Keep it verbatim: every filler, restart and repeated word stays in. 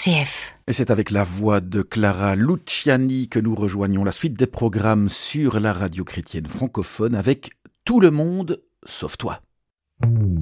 C F. Et c'est avec la voix de Clara Luciani que nous rejoignons la suite des programmes sur la radio chrétienne francophone avec Tout le monde sauf toi.